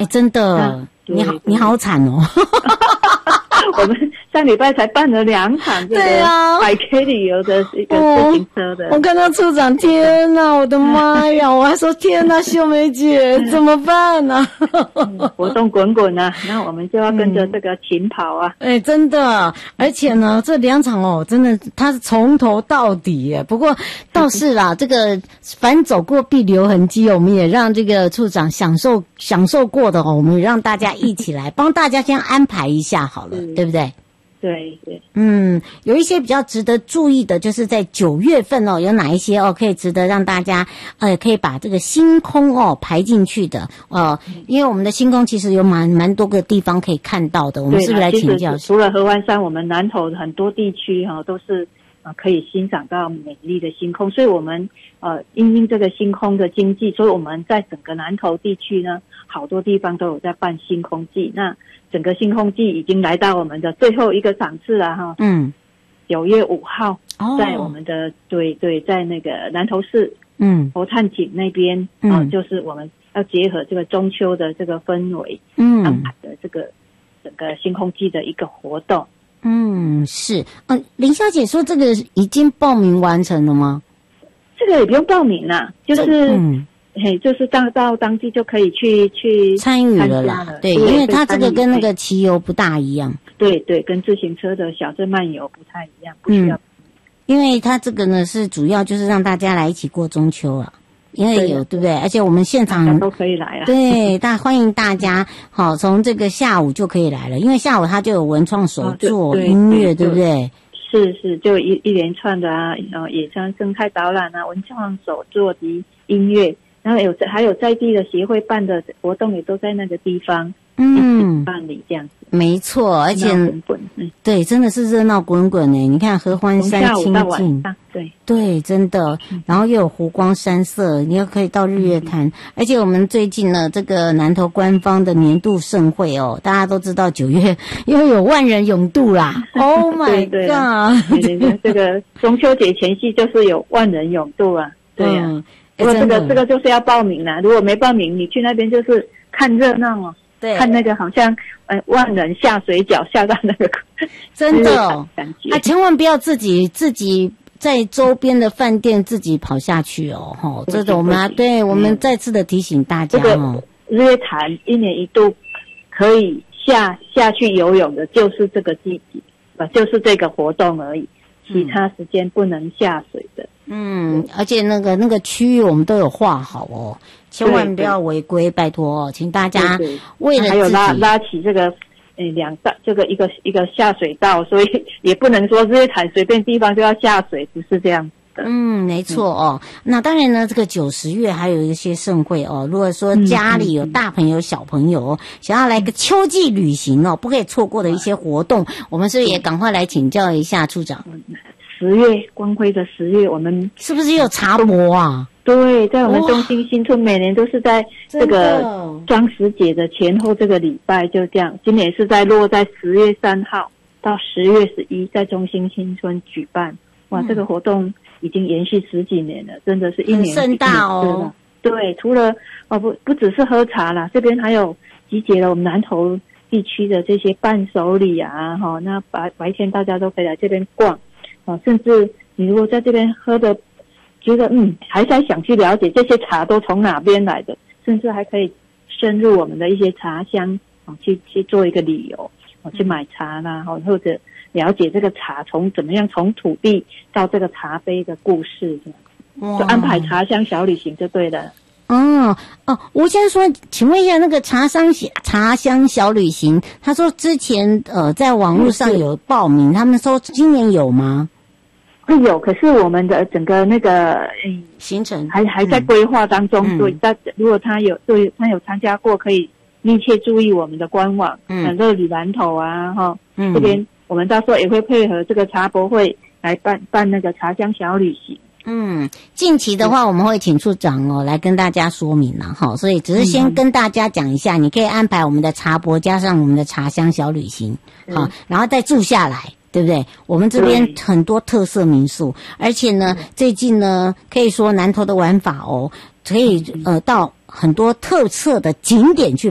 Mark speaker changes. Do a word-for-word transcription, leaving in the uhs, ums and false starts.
Speaker 1: 哎，真的，你好，你好惨哦。
Speaker 2: 我们上礼拜才办了两场这个百 K 旅游的一个自行车的、哦、
Speaker 1: 我看到处长，天哪，我的妈呀，我还说天哪，秀梅姐怎么办呢、啊？
Speaker 2: 活动滚滚啊，那我们就要跟着这个勤跑啊。
Speaker 1: 哎、嗯，真的，而且呢，这两场哦，真的它是从头到底耶。不过倒是啦，这个凡走过必留痕迹，我们也让这个处长享受享受过的哦，我们也让大家一起来帮大家先安排一下好了，对不对？
Speaker 2: 对对，
Speaker 1: 嗯，有一些比较值得注意的，就是在九月份哦，有哪一些哦可以值得让大家呃可以把这个星空哦排进去的呃，因为我们的星空其实有蛮蛮多个地方可以看到的，我们是不是来请教？
Speaker 2: 除了合欢山，我们南投很多地区哈、哦、都是呃可以欣赏到美丽的星空，所以我们呃因应这个星空的经济，所以我们在整个南投地区呢，好多地方都有在办星空季。那整个星空季已经来到我们的最后一个场次了哈，嗯，九月五号，哦，在我们的对对，在那个南投市，嗯，佛探井那边，嗯、呃，就是我们要结合这个中秋的这个氛围，嗯，安排的这个整个星空季的一个活动。
Speaker 1: 嗯，是，呃，林小姐说这个已经报名完成了吗？
Speaker 2: 这个也不用报名啦，就是。嗯嘿，就是到到当地就可以去去
Speaker 1: 参与了啦，对，因为它这个跟那个骑游不大一样，
Speaker 2: 对对，跟自行车的小镇漫游不太一样，不需要、嗯，
Speaker 1: 因为它这个呢是主要就是让大家来一起过中秋啊，因为有 对, 对不对？而且我们现场
Speaker 2: 都可以来啊，
Speaker 1: 对，大欢迎大家，好，从这个下午就可以来了，因为下午它就有文创手作、哦、音乐，对不对？
Speaker 2: 是是，就一一连串的啊，呃，野餐生态导览啊，文创手作及音乐。然后有还有在地的协会办的活动也都在那个地方，嗯，办理这样子，
Speaker 1: 没错，而且
Speaker 2: 滚滚，嗯，
Speaker 1: 对，真的是热闹滚滚呢。你看合欢山清净，
Speaker 2: 对
Speaker 1: 对，真的，然后又有湖光山色，你又可以到日月潭，嗯、而且我们最近呢，这个南投官方的年度盛会哦，大家都知道九月又有万人泳渡啦，Oh my god！
Speaker 2: 对对这个中秋节前夕就是有万人泳渡啊，对呀、啊。嗯不过这个这个就是要报名啦，如果没报名，你去那边就是看热闹哦，对，看那个好像呃万人下水饺下到那个，
Speaker 1: 真的哦，感觉啊，千万不要自己自己在周边的饭店自己跑下去哦，吼，这种我们啊，对我们再次的提醒大家哦，
Speaker 2: 日月潭一年一度可以下下去游泳的，就是这个季节，呃，就是这个活动而已。其他时间不能下水的。
Speaker 1: 嗯，而且那个那个区域我们都有画好哦，千万不要违规，拜托哦，请大家为了自己
Speaker 2: 还有拉拉起这个诶两道这个一个一个下水道，所以也不能说日月潭随便地方就要下水，不是这样的。
Speaker 1: 嗯，没错哦。那当然呢，这个九十月还有一些盛会哦。如果说家里有大朋友、小朋友、哦、想要来个秋季旅行哦，不可以错过的一些活动，我们是不是也赶快来请教一下处长？
Speaker 2: 十月光辉的十月，我们
Speaker 1: 是不是有茶博啊？
Speaker 2: 对，在我们中心新村每年都是在这个双十节的前后这个礼拜，就这样。今年是在落在十月三号到十月十一，在中心新村举办。哇，嗯、这个活动已经延续十几年了，真的是一年
Speaker 1: 很盛大哦。
Speaker 2: 对，除了哦不不只是喝茶啦，这边还有集结了我们南投地区的这些伴手礼啊，哈、哦，那白白天大家都可以来这边逛。啊，甚至你如果在这边喝的，觉得嗯，还在想去了解这些茶都从哪边来的，甚至还可以深入我们的一些茶乡啊，去去做一个旅游，啊，去买茶啦，或者了解这个茶从怎么样从土地到这个茶杯的故事，就安排茶乡小旅行就对了。
Speaker 1: 哦哦，吴先生说，请问一下，那个茶商茶乡小旅行，他说之前呃在网络上有报名，他们说今年有吗？
Speaker 2: 会有，可是我们的整个那个嗯
Speaker 1: 行程
Speaker 2: 还还在规划当中，嗯、所以但如果他有对他有参加过，可以密切注意我们的官网，嗯，乐里南投啊，哈，嗯，这边我们到时候也会配合这个茶博会来办办那个茶乡小旅行。
Speaker 1: 嗯，近期的话我们会请处长哦来跟大家说明啦，哈，所以只是先跟大家讲一下，你可以安排我们的茶博加上我们的茶乡小旅行，好，然后再住下来，对不对？我们这边很多特色民宿，而且呢，最近呢可以说南投的玩法哦，可以呃到很多特色的景点去